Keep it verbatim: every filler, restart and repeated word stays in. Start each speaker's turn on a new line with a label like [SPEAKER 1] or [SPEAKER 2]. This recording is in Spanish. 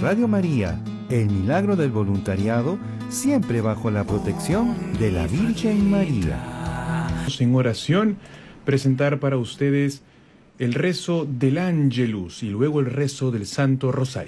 [SPEAKER 1] Radio María, el milagro del voluntariado, siempre bajo la protección de la Virgen María.
[SPEAKER 2] En oración, presentar para ustedes el rezo del Ángelus y luego el rezo del Santo Rosario.